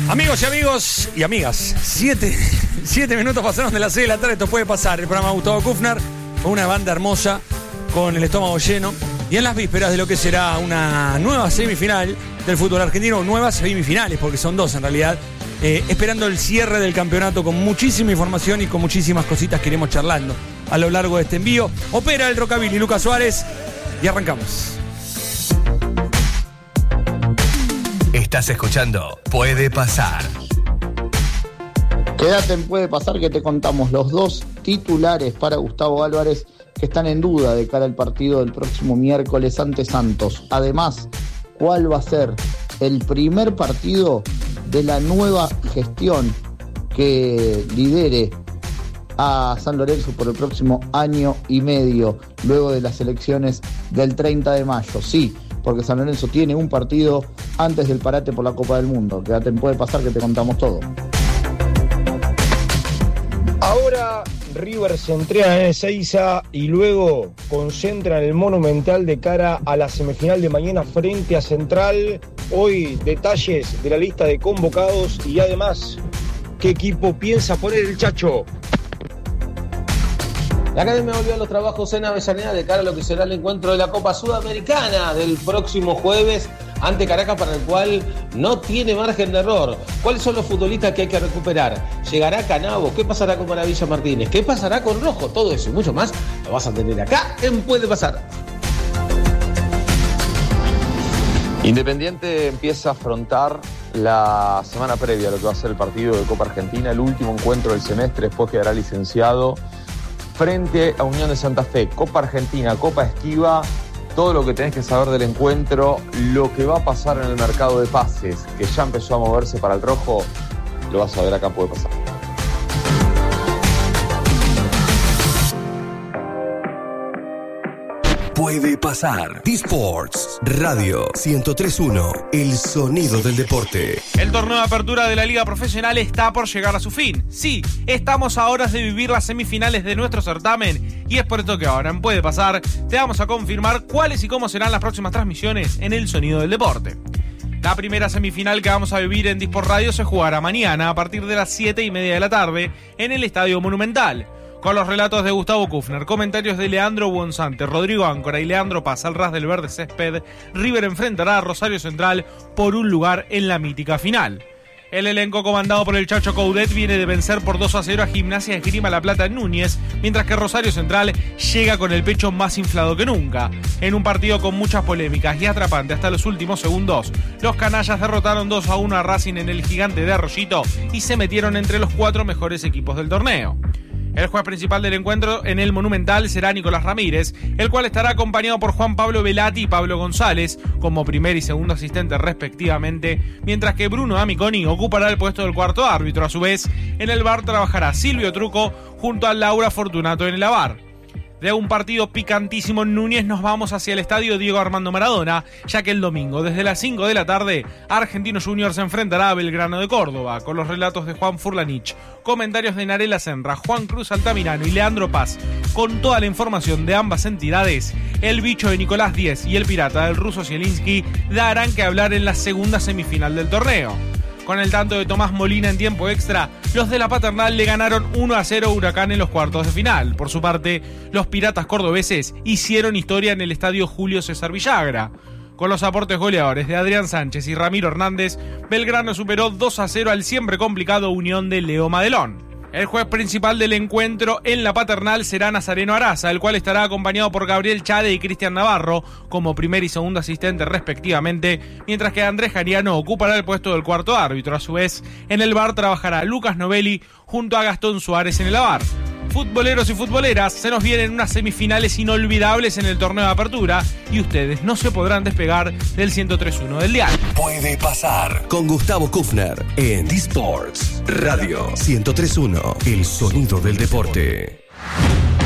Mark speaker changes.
Speaker 1: Amigos y amigas, 7 minutos pasaron de las 6 de la tarde. Esto puede pasar. El programa Gustavo Kufner, con una banda hermosa, con el estómago lleno. Y en las vísperas de lo que será una nueva semifinal del fútbol argentino, nuevas semifinales, porque son dos en realidad, esperando el cierre del campeonato con muchísima información y con muchísimas cositas que iremos charlando a lo largo de este envío. Opera el Rockabilly, Lucas Suárez, y arrancamos.
Speaker 2: Estás escuchando Puede Pasar.
Speaker 3: Quédate en Puede Pasar, que te contamos los dos titulares para Gustavo Álvarez que están en duda de cara al partido del próximo miércoles ante Santos. Además, ¿cuál va a ser el primer partido de la nueva gestión que lidere a San Lorenzo por el próximo año y medio, luego de las elecciones del 30 de mayo? Sí, porque San Lorenzo tiene un partido antes del parate por la Copa del Mundo. Quédate en Puede Pasar, que te contamos todo.
Speaker 4: Ahora River se entrena en Ezeiza y luego concentra en el Monumental de cara a la semifinal de mañana frente a Central. Hoy detalles de la lista de convocados y además qué equipo piensa poner el Chacho.
Speaker 5: La Academia volvió a los trabajos en Avellaneda de cara a lo que será el encuentro de la Copa Sudamericana del próximo jueves ante Caracas, para el cual no tiene margen de error. ¿Cuáles son los futbolistas que hay que recuperar? ¿Llegará Canavo? ¿Qué pasará con Maravilla Martínez? ¿Qué pasará con Rojo? Todo eso y mucho más lo vas a tener acá en Puede Pasar.
Speaker 6: Independiente empieza a afrontar la semana previa a lo que va a ser el partido de Copa Argentina, el último encuentro del semestre, después quedará licenciado frente a Unión de Santa Fe. Copa Argentina, Copa Esquiva, todo lo que tenés que saber del encuentro, lo que va a pasar en el mercado de pases, que ya empezó a moverse para el rojo, lo vas a ver acá, Puede Pasar.
Speaker 2: Puede Pasar. D-Sports Radio 103.1, el sonido del deporte.
Speaker 7: El torneo de apertura de la Liga Profesional está por llegar a su fin. Sí, estamos a horas de vivir las semifinales de nuestro certamen y es por esto que ahora en Puede Pasar te vamos a confirmar cuáles y cómo serán las próximas transmisiones en el sonido del deporte. La primera semifinal que vamos a vivir en D-Sports Radio se jugará mañana a partir de las 7:30 de la tarde en el Estadio Monumental, con los relatos de Gustavo Kufner, comentarios de Leandro Buonsante, Rodrigo Áncora y Leandro Paz al ras del verde césped. River enfrentará a Rosario Central por un lugar en la mítica final. El elenco comandado por el Chacho Coudet viene de vencer por 2-0 a Gimnasia de Esgrima La Plata en Núñez, mientras que Rosario Central llega con el pecho más inflado que nunca. En un partido con muchas polémicas y atrapante hasta los últimos segundos, los canallas derrotaron 2-1 a Racing en el Gigante de Arroyito y se metieron entre los 4 mejores equipos del torneo. El juez principal del encuentro en el Monumental será Nicolás Ramírez, el cual estará acompañado por Juan Pablo Velati y Pablo González como primer y segundo asistente respectivamente, mientras que Bruno Amiconi ocupará el puesto del cuarto árbitro. A su vez, en el VAR trabajará Silvio Truco junto a Laura Fortunato en el AVAR. De un partido picantísimo en Núñez nos vamos hacia el estadio Diego Armando Maradona, ya que el domingo desde las 5 de la tarde Argentinos Juniors se enfrentará a Belgrano de Córdoba, con los relatos de Juan Furlanich, comentarios de Narela Senra, Juan Cruz Altamirano y Leandro Paz, con toda la información de ambas entidades. El bicho de Nicolás Díez y el pirata del ruso Zielinski darán que hablar en la segunda semifinal del torneo. Con el tanto de Tomás Molina en tiempo extra, los de la Paternal le ganaron 1-0 a Huracán en los cuartos de final. Por su parte, los piratas cordobeses hicieron historia en el estadio Julio César Villagra. Con los aportes goleadores de Adrián Sánchez y Ramiro Hernández, Belgrano superó 2-0 al siempre complicado Unión de Leo Madelón. El juez principal del encuentro en la Paternal será Nazareno Araza, el cual estará acompañado por Gabriel Chade y Cristian Navarro como primer y segundo asistente respectivamente, mientras que Andrés Jariano ocupará el puesto del cuarto árbitro. A su vez, en el VAR trabajará Lucas Novelli junto a Gastón Suárez en el AVAR. Futboleros y futboleras, se nos vienen unas semifinales inolvidables en el torneo de apertura y ustedes no se podrán despegar del 103.1 del dial.
Speaker 2: Puede Pasar con Gustavo Kufner en D-Sports Radio 103.1, el sonido del deporte.